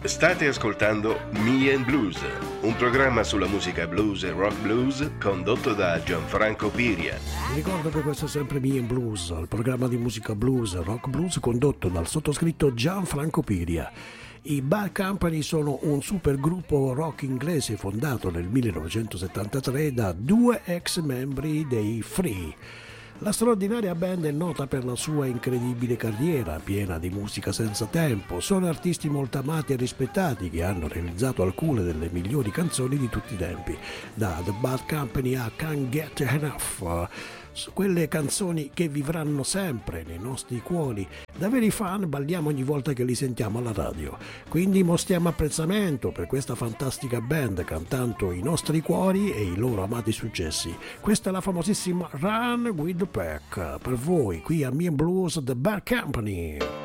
State ascoltando Me and Blues, un programma sulla musica blues e rock blues condotto da Gianfranco Piria. Vi ricordo che questo è sempre Me and Blues, il programma di musica blues e rock blues condotto dal sottoscritto Gianfranco Piria. I Bad Company sono un supergruppo rock inglese fondato nel 1973 da due ex membri dei Free. La straordinaria band è nota per la sua incredibile carriera, piena di musica senza tempo. Sono artisti molto amati e rispettati che hanno realizzato alcune delle migliori canzoni di tutti i tempi, da The Bad Company a Can't Get Enough, quelle canzoni che vivranno sempre nei nostri cuori. Da veri fan balliamo ogni volta che li sentiamo alla radio, quindi mostriamo apprezzamento per questa fantastica band cantando i nostri cuori e i loro amati successi. Questa è la famosissima Run with the Pack per voi qui a Me and Blues The Bad Company.